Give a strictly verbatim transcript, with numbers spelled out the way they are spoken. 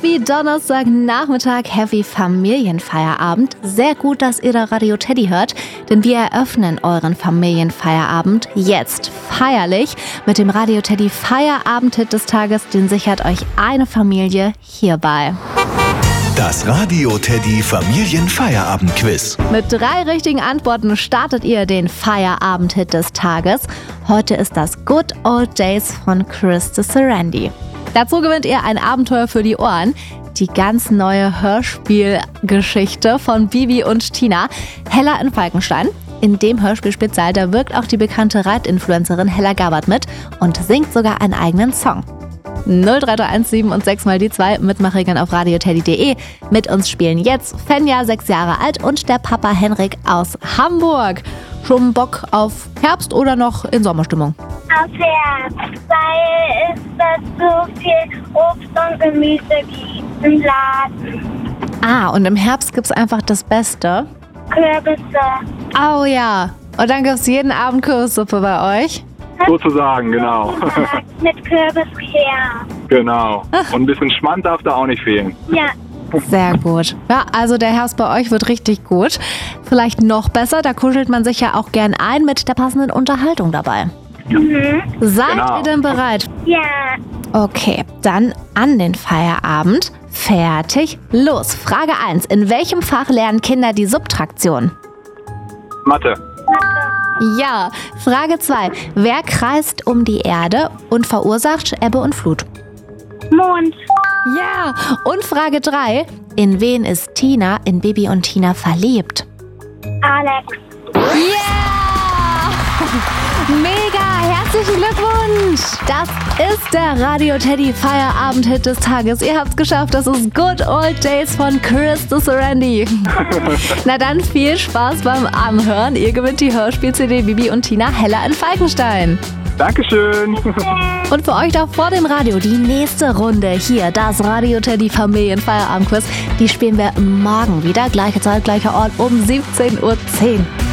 Happy Donnerstagnachmittag, Happy Familienfeierabend. Sehr gut, dass ihr da Radio Teddy hört, denn wir eröffnen euren Familienfeierabend jetzt feierlich mit dem Radio Teddy Feierabend-Hit des Tages. Den sichert euch eine Familie hierbei. Das Radio Teddy Familienfeierabend-Quiz. Mit drei richtigen Antworten startet ihr den Feierabend-Hit des Tages. Heute ist das Good Old Days von Chris de Sarandí. Dazu gewinnt ihr ein Abenteuer für die Ohren. Die ganz neue Hörspielgeschichte von Bibi und Tina, Hella in Falkenstein. In dem Hörspielspezial, da wirkt auch die bekannte Reitinfluencerin Hella Gabbard mit und singt sogar einen eigenen Song. null drei drei eins sieben und sechs mal die zwei, Mitmachregeln auf radioteddy punkt de. Mit uns spielen jetzt Fenja, sechs Jahre alt, und der Papa Henrik aus Hamburg. Schon Bock auf Herbst oder noch in Sommerstimmung? Auf Herbst, weil es da so viel Obst und Gemüse gibt im Laden. Ah, und im Herbst gibt's einfach das Beste? Kürbisse. Oh ja, und dann gibt's jeden Abend Kürbissuppe bei euch? Sozusagen, genau. Mit Kürbiskern. Genau. Und ein bisschen Schmand darf da auch nicht fehlen. Ja. Sehr gut. Ja, also der Herbst bei euch wird richtig gut. Vielleicht noch besser, da kuschelt man sich ja auch gern ein mit der passenden Unterhaltung dabei. Mhm. Seid Genau. ihr denn bereit? Ja. Okay, dann an den Feierabend. Fertig, los. Frage eins. In welchem Fach lernen Kinder die Subtraktion? Mathe. Ja. Frage zwei. Wer kreist um die Erde und verursacht Ebbe und Flut? Mond. Ja. Und Frage drei. In wen ist Tina in Bibi und Tina verliebt? Alex. Yeah! Mega! Herzlichen Glückwunsch! Das ist der Radio Teddy Feierabend-Hit des Tages. Ihr habt's geschafft. Das ist Good Old Days von Chris de Sarandí. Na dann viel Spaß beim Anhören. Ihr gewinnt die Hörspiel-C D Bibi und Tina, Hella in Falkenstein. Dankeschön. Und für euch da vor dem Radio die nächste Runde hier, das Radio Teddy Familienfeierabend-Quiz. Die spielen wir morgen wieder. Gleiche Zeit, gleicher Ort um siebzehn Uhr zehn.